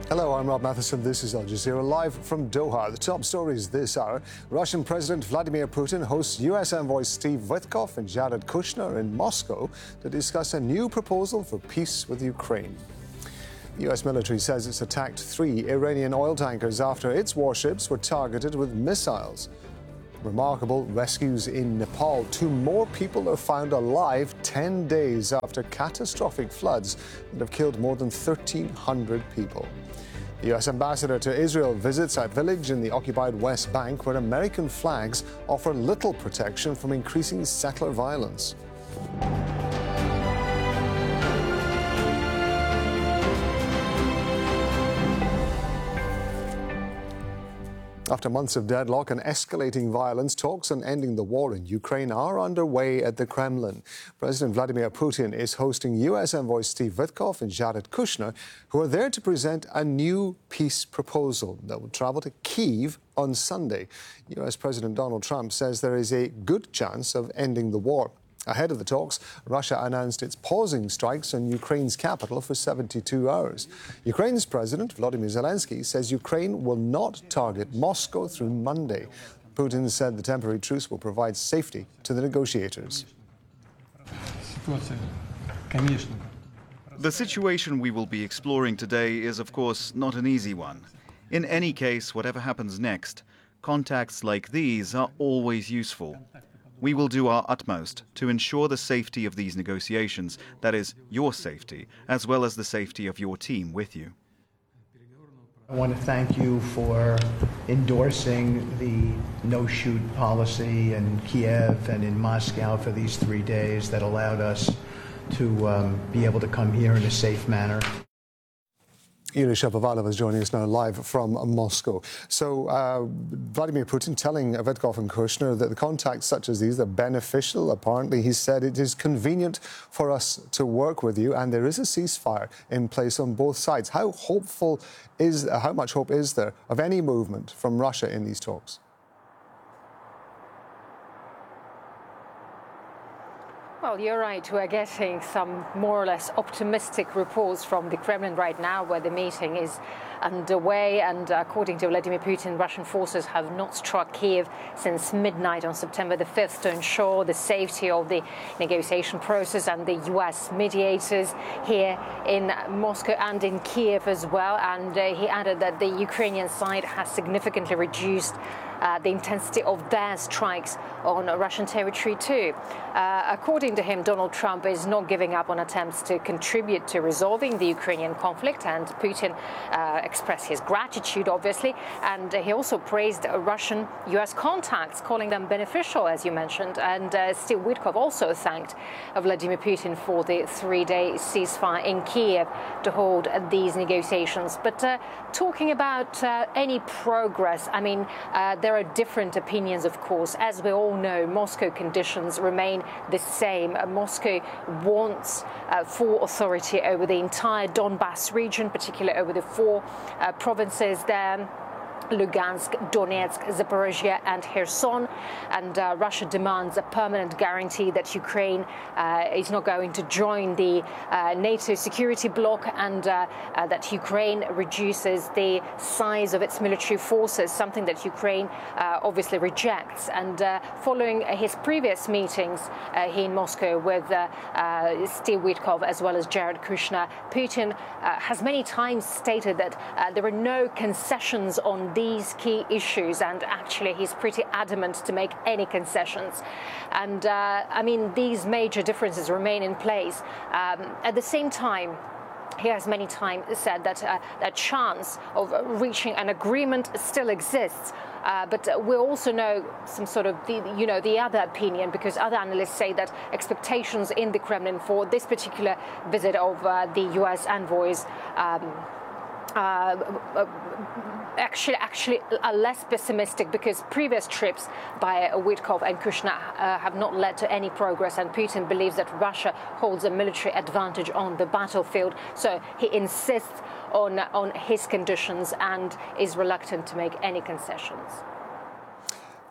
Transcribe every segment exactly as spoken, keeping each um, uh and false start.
Hello, I'm Rob Matheson. This is Al Jazeera live from Doha. The top stories this hour. Russian President Vladimir Putin hosts U S envoys Steve Witkoff and Jared Kushner in Moscow to discuss a new proposal for peace with Ukraine. The U S military says it's attacked three Iranian oil tankers after its warships were targeted with missiles. Remarkable rescues in Nepal. Two more people are found alive ten days after catastrophic floods that have killed more than thirteen hundred people. The U S ambassador to Israel visits a village in the occupied West Bank where American flags offer little protection from increasing settler violence. After months of deadlock and escalating violence, talks on ending the war in Ukraine are underway at the Kremlin. President Vladimir Putin is hosting U S envoys Steve Witkoff and Jared Kushner, who are there to present a new peace proposal that will travel to Kyiv on Sunday. U S President Donald Trump says there is a good chance of ending the war. Ahead of the talks, Russia announced it's pausing strikes on Ukraine's capital for seventy-two hours. Ukraine's President, Volodymyr Zelensky, says Ukraine will not target Moscow through Monday. Putin said the temporary truce will provide safety to the negotiators. The situation we will be exploring today is, of course, not an easy one. In any case, whatever happens next, contacts like these are always useful. We will do our utmost to ensure the safety of these negotiations, that is, your safety, as well as the safety of your team with you. I want to thank you for endorsing the no-shoot policy in Kiev and in Moscow for these three days that allowed us to um, be able to come here in a safe manner. Yulia Shapovalov is joining us now live from Moscow. So uh, Vladimir Putin telling Witkoff and Kushner that the contacts such as these are beneficial. Apparently, he said it is convenient for us to work with you, and there is a ceasefire in place on both sides. How hopeful is, uh, how much hope is there of any movement from Russia in these talks? Well, you're right. We're getting some more or less optimistic reports from the Kremlin right now, where the meeting is underway. And according to Vladimir Putin, Russian forces have not struck Kiev since midnight on September the fifth to ensure the safety of the negotiation process, and the U S mediators here in Moscow and in Kiev as well. And uh, he added that the Ukrainian side has significantly reduced Uh, the intensity of their strikes on Russian territory too. Uh, according to him, Donald Trump is not giving up on attempts to contribute to resolving the Ukrainian conflict, and Putin uh, expressed his gratitude, obviously, and uh, he also praised uh, Russian U S contacts, calling them beneficial, as you mentioned. And uh, Steve Witkoff also thanked uh, Vladimir Putin for the three-day ceasefire in Kiev to hold uh, these negotiations. But uh, talking about uh, any progress, I mean, uh, there are different opinions, of course. As we all know, Moscow conditions remain the same. Uh, Moscow wants uh, full authority over the entire Donbass region, particularly over the four uh, provinces there: Lugansk, Donetsk, Zaporizhia and Kherson. And uh, Russia demands a permanent guarantee that Ukraine uh, is not going to join the uh, NATO security bloc, and uh, uh, that Ukraine reduces the size of its military forces, something that Ukraine uh, obviously rejects. And uh, following his previous meetings uh, here in Moscow with uh, uh, Steve Witkoff as well as Jared Kushner, Putin uh, has many times stated that uh, there are no concessions on these key issues, and actually he's pretty adamant to make any concessions. And uh, I mean, these major differences remain in place. Um, at the same time, he has many times said that uh, that chance of reaching an agreement still exists. Uh, but we also know some sort of the, you know, the other opinion, because other analysts say that expectations in the Kremlin for this particular visit of uh, the U S envoys um, uh, Actually, actually, are less pessimistic, because previous trips by Witkoff and Kushner uh, have not led to any progress, and Putin believes that Russia holds a military advantage on the battlefield. So he insists on on his conditions and is reluctant to make any concessions.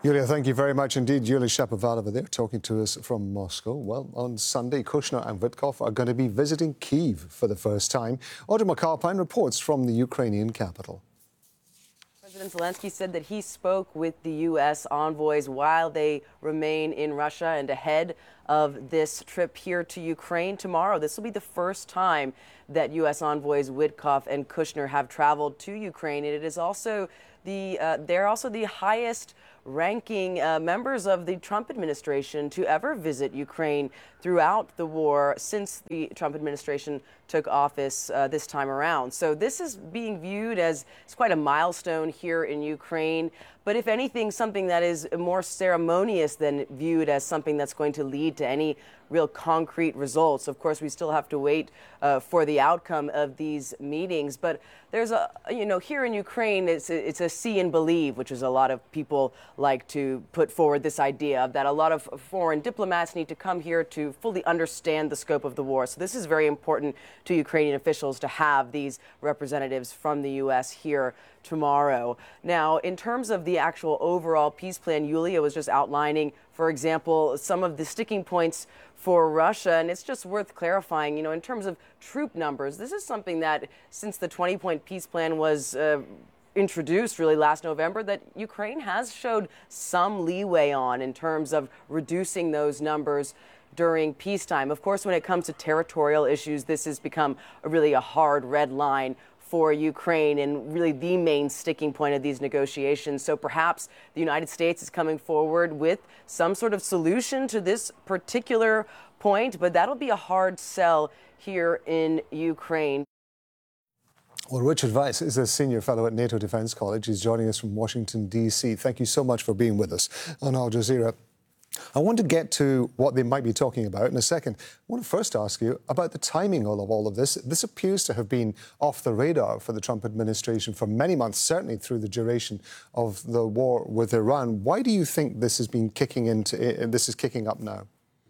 Yulia, thank you very much indeed. Yulia Shapovalova there talking to us from Moscow. Well, on Sunday, Kushner and Witkoff are going to be visiting Kyiv for the first time. Audrey McAlpine reports from the Ukrainian capital. President Zelensky said that he spoke with the U S envoys while they remain in Russia and ahead of this trip here to Ukraine tomorrow. This will be the first time that U S envoys Witkoff and Kushner have traveled to Ukraine. And it is also the uh, they're also the highest ranking uh, members of the Trump administration to ever visit Ukraine throughout the war since the Trump administration took office uh, this time around. So this is being viewed as it's quite a milestone here in Ukraine. But if anything, something that is more ceremonious than viewed as something that's going to lead to any real concrete results. Of course, we still have to wait uh, for the outcome of these meetings. But there's a, you know, here in Ukraine, it's a, it's a see and believe, which is a lot of people like to put forward this idea of that a lot of foreign diplomats need to come here to fully understand the scope of the war. So this is very important to Ukrainian officials to have these representatives from the U S here tomorrow. Now, in terms of the actual overall peace plan, Yulia was just outlining, for example, some of the sticking points for Russia. And it's just worth clarifying, you know, in terms of troop numbers, this is something that since the twenty-point peace plan was uh, introduced really last November, that Ukraine has showed some leeway on in terms of reducing those numbers during peacetime. Of course, when it comes to territorial issues, this has become a really a hard red line for Ukraine and really the main sticking point of these negotiations. So perhaps the United States is coming forward with some sort of solution to this particular point, but that'll be a hard sell here in Ukraine. Well, Richard Weiss is a senior fellow at NATO Defense College. He's joining us from Washington, D C. Thank you so much for being with us on Al Jazeera. I want to get to what they might be talking about in a second. I want to first ask you about the timing of all of this. This appears to have been off the radar for the Trump administration for many months, certainly through the duration of the war with Iran. Why do you think this has been kicking into, this is kicking up now?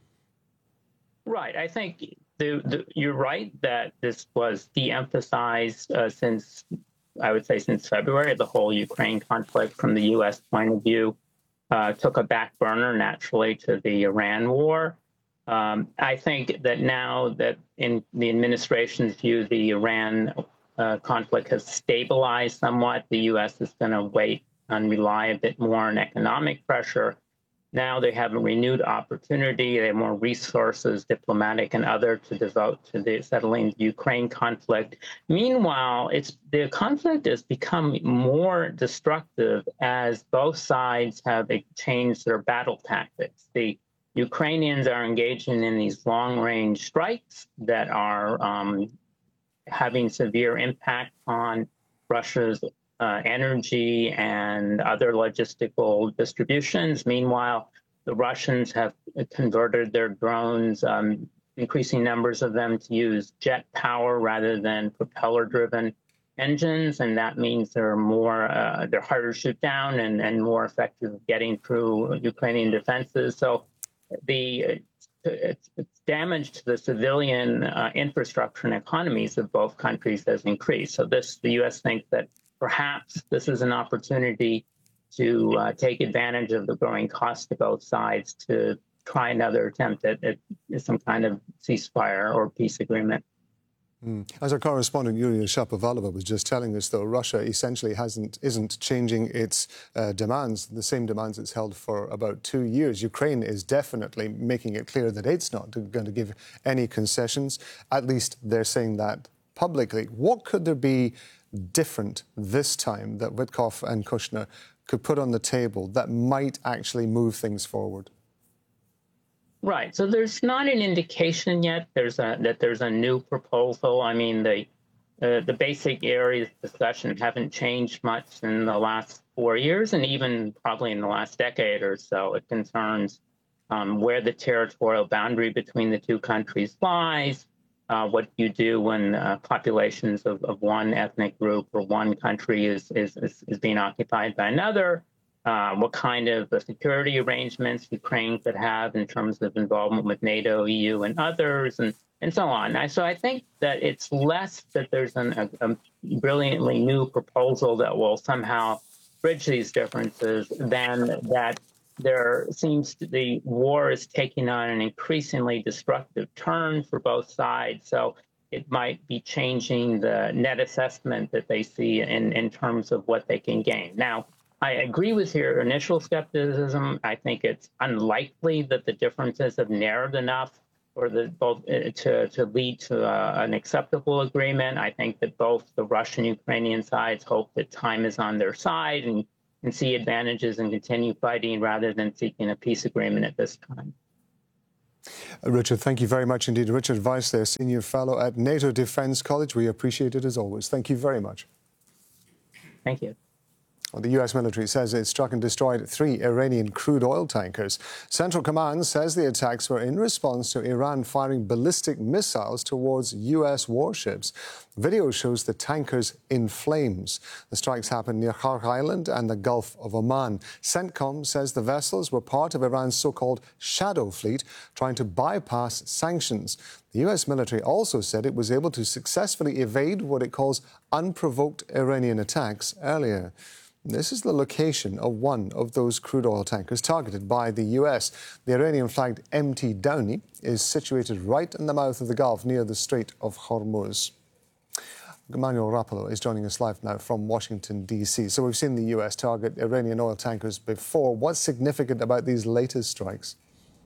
Right. I think the, the, you're right that this was de-emphasized uh, since, I would say, since February, the whole Ukraine conflict from the U S point of view. Uh, took a back burner naturally to the Iran war. Um, I think that now that in the administration's view, the Iran uh, conflict has stabilized somewhat, the U S is going to wait and rely a bit more on economic pressure. Now they have a renewed opportunity. They have more resources, diplomatic and other, to devote to the settling the Ukraine conflict. Meanwhile, it's the conflict has become more destructive as both sides have changed their battle tactics. The Ukrainians are engaging in these long-range strikes that are um, having severe impact on Russia's Uh, energy and other logistical distributions. Meanwhile, the Russians have converted their drones, um, increasing numbers of them, to use jet power rather than propeller-driven engines, and that means they're more, uh, they're harder to shoot down and, and more effective getting through Ukrainian defenses. So the it's, it's damage to the civilian uh, infrastructure and economies of both countries has increased. So this, the U S thinks that perhaps this is an opportunity to uh, take advantage of the growing cost to both sides to try another attempt at, at some kind of ceasefire or peace agreement. Mm. As our correspondent Yulia Shapovalova was just telling us, though, Russia essentially hasn't isn't changing its uh, demands, the same demands it's held for about two years. Ukraine is definitely making it clear that it's not going to give any concessions. At least they're saying that publicly. What could there be different this time that Witkoff and Kushner could put on the table that might actually move things forward? Right. So there's not an indication yet there's a, that there's a new proposal. I mean, the uh, the basic areas of discussion haven't changed much in the last four years, and even probably in the last decade or so. It concerns um, where the territorial boundary between the two countries lies. Uh, what you do when uh, populations of, of one ethnic group or one country is, is, is, is being occupied by another, uh, what kind of uh, security arrangements Ukraine could have in terms of involvement with NATO, E U, and others, and, and so on. I, so I think that it's less that there's an, a, a brilliantly new proposal that will somehow bridge these differences, then that there seems to the war is taking on an increasingly destructive turn for both sides. So it might be changing the net assessment that they see in, in terms of what they can gain. Now, I agree with your initial skepticism. I think it's unlikely that the differences have narrowed enough for the both uh, to, to lead to uh, an acceptable agreement. I think that both the Russian and Ukrainian sides hope that time is on their side and, and see advantages and continue fighting rather than seeking a peace agreement at this time. Uh, Richard, thank you very much indeed. Richard Weiss there, Senior Fellow at NATO Defence College. We appreciate it as always. Thank you very much. Thank you. Well, the U S military says it struck and destroyed three Iranian crude oil tankers. Central Command says the attacks were in response to Iran firing ballistic missiles towards U S warships. Video shows the tankers in flames. The strikes happened near Khark Island and the Gulf of Oman. CENTCOM says the vessels were part of Iran's so-called shadow fleet trying to bypass sanctions. The U S military also said it was able to successfully evade what it calls unprovoked Iranian attacks earlier. This is the location of one of those crude oil tankers targeted by the U S. The Iranian-flagged M T Downey is situated right in the mouth of the Gulf near the Strait of Hormuz. Emmanuel Rapallo is joining us live now from Washington, D C. So we've seen the U S target Iranian oil tankers before. What's significant about these latest strikes?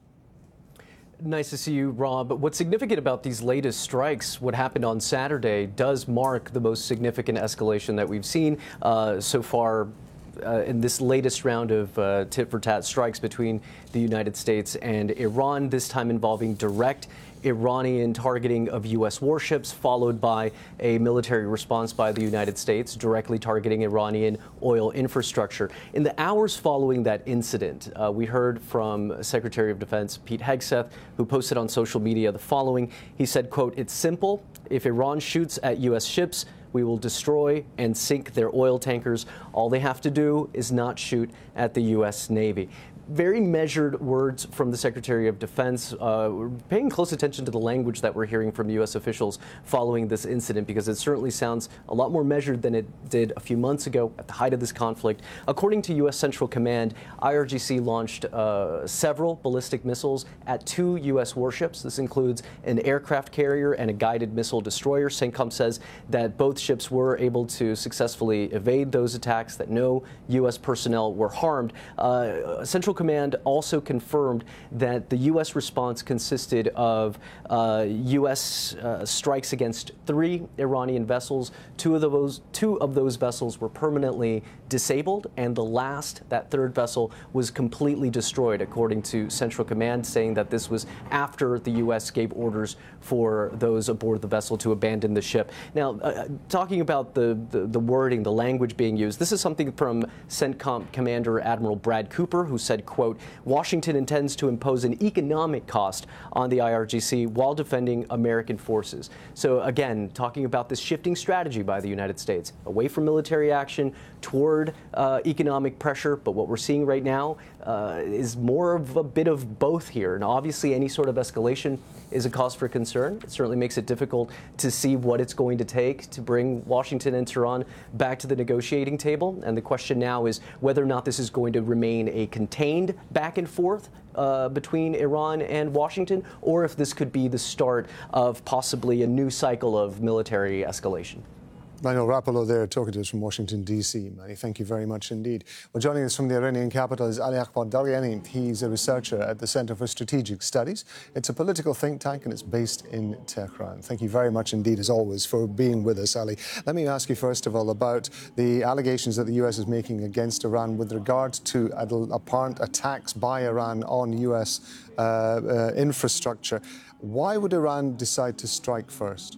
Nice to see you, Rob. What's significant about these latest strikes, what happened on Saturday, does mark the most significant escalation that we've seen uh, so far uh, in this latest round of uh, tit-for-tat strikes between the United States and Iran, this time involving direct Iranian targeting of U S warships, followed by a military response by the United States directly targeting Iranian oil infrastructure. In the hours following that incident, uh, we heard from Secretary of Defense Pete Hegseth, who posted on social media the following. He said, quote, "It's simple. If Iran shoots at U S ships, we will destroy and sink their oil tankers. All they have to do is not shoot at the U S Navy." Very measured words from the Secretary of Defense. Uh, we're paying close attention to the language that we're hearing from U S officials following this incident, because it certainly sounds a lot more measured than it did a few months ago at the height of this conflict. According to U S Central Command, I R G C launched uh, several ballistic missiles at two U S warships. This includes an aircraft carrier and a guided missile destroyer. CENTCOM says that both ships were able to successfully evade those attacks, that no U S personnel were harmed. Uh, Central Command also confirmed that the U S response consisted of uh, U S uh, strikes against three Iranian vessels. Two of those two of those vessels were permanently disabled, and the last, that third vessel, was completely destroyed, according to Central Command, saying that this was after the U S gave orders for those aboard the vessel to abandon the ship. Now, uh, talking about the, the, the wording, the language being used, this is something from CENTCOM Commander Admiral Brad Cooper, who said, quote, "Washington intends to impose an economic cost on the I R G C while defending American forces." So again, talking about this shifting strategy by the United States, away from military action toward uh, economic pressure. But what we're seeing right now uh, is more of a bit of both here. And obviously any sort of escalation is a cause for concern. It certainly makes it difficult to see what it's going to take to bring Washington and Tehran back to the negotiating table. And the question now is whether or not this is going to remain a contained back and forth uh, between Iran and Washington, or if this could be the start of possibly a new cycle of military escalation. Emmanuel Rapallo there talking to us from Washington, D C. Manny, thank you very much indeed. Well, joining us from the Iranian capital is Ali Akbar Daryani. He's a researcher at the Center for Strategic Studies. It's a political think tank and it's based in Tehran. Thank you very much indeed, as always, for being with us, Ali. Let me ask you first of all about the allegations that the U S is making against Iran with regard to apparent attacks by Iran on U S uh, uh, infrastructure. Why would Iran decide to strike first?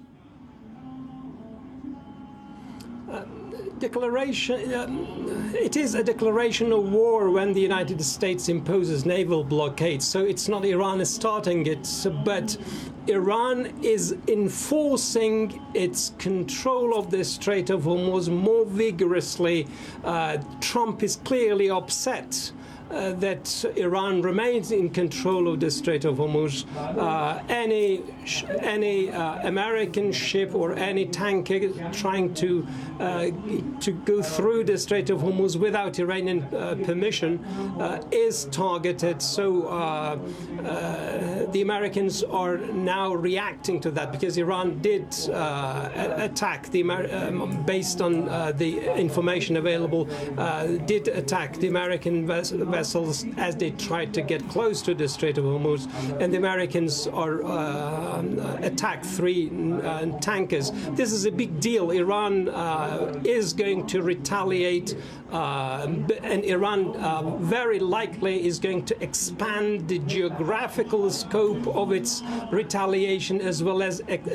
Declaration, uh, it is a declaration of war when the United States imposes naval blockades. So it's not Iran is starting it, but Iran is enforcing its control of the Strait of Hormuz more vigorously. Uh, Trump is clearly upset uh, that Iran remains in control of the Strait of Hormuz. Uh, any sh- any uh, American ship or any tanker trying to uh, to go through the Strait of Hormuz without Iranian uh, permission uh, is targeted. So uh, uh, the Americans are now reacting to that because Iran did uh, attack the Amer- um, based on uh, the information available, uh, did attack the American ves- vessels as they tried to get close to the Strait of Hormuz, and the Americans are uh, attacked three uh, tankers. This is a big deal. Iran uh, is going to retaliate, uh, and Iran uh, very likely is going to expand the geographical scope of its retaliation as well as